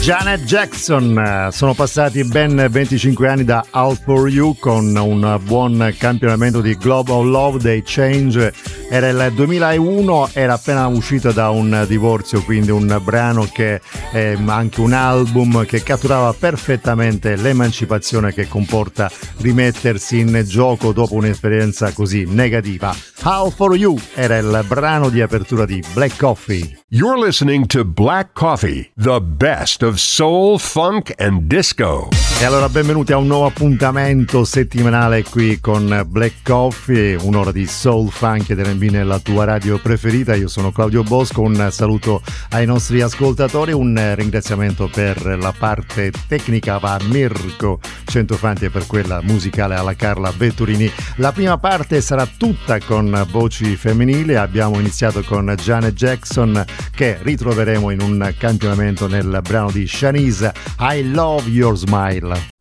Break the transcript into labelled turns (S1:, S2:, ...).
S1: Janet Jackson, sono passati ben 25 anni da All For You con un buon campionamento di Global Love dei Change. Era il 2001, era appena uscita da un divorzio, quindi un brano che è anche un album che catturava perfettamente l'emancipazione che comporta rimettersi in gioco dopo un'esperienza così negativa. All For You era il brano di apertura di Black Coffee.
S2: You're listening to Black Coffee, the best of soul, funk and disco.
S1: E allora benvenuti a un nuovo appuntamento settimanale qui con Black Coffee, un'ora di soul, funk ed R&B nella tua radio preferita. Io sono Claudio Bosco, un saluto ai nostri ascoltatori, un ringraziamento per la parte tecnica va a Mirko Centofanti e per quella musicale alla Carla Vetturini. La prima parte sarà tutta con voci femminili, abbiamo iniziato con Janet Jackson che ritroveremo in un campionamento nel brano di Shanice I Love Your Smile.